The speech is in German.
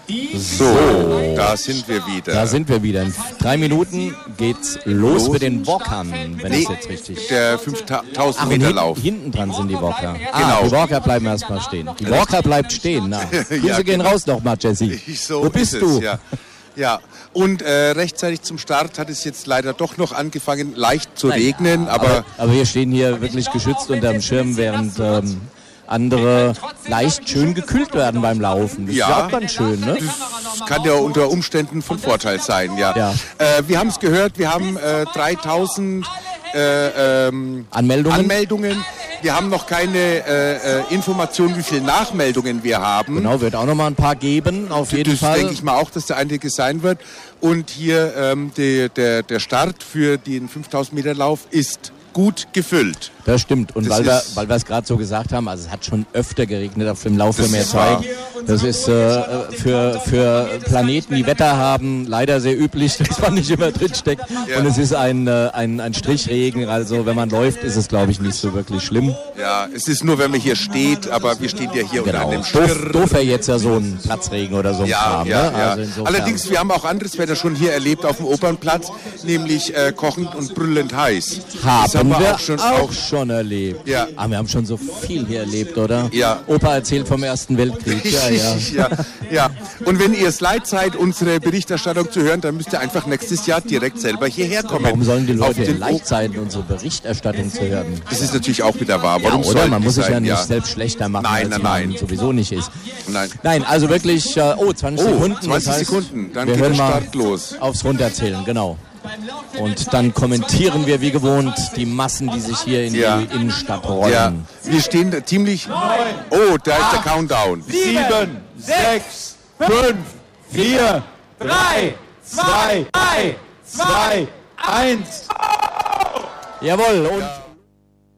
So, da sind wir wieder. Da sind wir wieder. In 3 Minuten geht's los mit den Walkern, wenn ich es jetzt richtig... Der 5000 Meter Lauf. Hinten dran sind die Walker. Genau. Die Walker bleiben erstmal stehen. Die Walker bleibt stehen. Na, Grüße gehen raus nochmal, Jesse. So Wo bist du? Ja. Und rechtzeitig zum Start hat es jetzt leider doch noch angefangen, leicht zu regnen. Aber wir stehen hier wirklich geschützt unterm Schirm, während andere leicht schön gekühlt werden beim Laufen. Das ist ja auch ganz schön, ne? Das kann ja unter Umständen von Vorteil sein, ja. Wir haben es gehört, wir haben 3000 Anmeldungen. Wir haben noch keine Information, wie viele Nachmeldungen wir haben. Genau, wird auch noch mal ein paar geben, auf jeden Fall. Das denke ich mal auch, dass da einige sein wird. Und hier der Start für den 5000 Meter Lauf ist gut gefüllt. Das stimmt. Und weil wir es gerade so gesagt haben, also es hat schon öfter geregnet auf dem Lauf für mehr Zeit. Das ist für Planeten, die Wetter haben, leider sehr üblich, dass man nicht immer drinsteckt. Ja. Und es ist ein Strichregen. Also wenn man läuft, ist es, glaube ich, nicht so wirklich schlimm. Ja, es ist nur, wenn man hier steht, aber wir stehen ja hier unter einem Schirr. Doof wäre jetzt ja so ein Platzregen oder so ein Kram. Ja. Ne? Also allerdings, wir haben auch anderes Wetter schon hier erlebt auf dem Opernplatz, nämlich kochend und brüllend heiß. Haben wir auch schon erlebt. Ja. Aber wir haben schon so viel hier erlebt, oder? Ja. Opa erzählt vom Ersten Weltkrieg. Ja. Und wenn ihr es leid seid, unsere Berichterstattung zu hören, dann müsst ihr einfach nächstes Jahr direkt selber hierher kommen. Warum sollen die Leute leid sein, unsere Berichterstattung zu hören? Das ist natürlich auch wieder wahr. Warum oder? Man muss sich ja nicht selbst schlechter machen, als man sowieso nicht ist. Nein, also wirklich, 20 Sekunden. 20 Sekunden, dann wir geht der Start Start los. Aufs Runterzählen, genau. Und dann kommentieren wir wie gewohnt die Massen, die sich hier in die Innenstadt rollen. Ja. Wir stehen da ziemlich... Oh, da ist der Countdown. 7, 6, 5, 4, 3, 2, 1. Jawohl, und...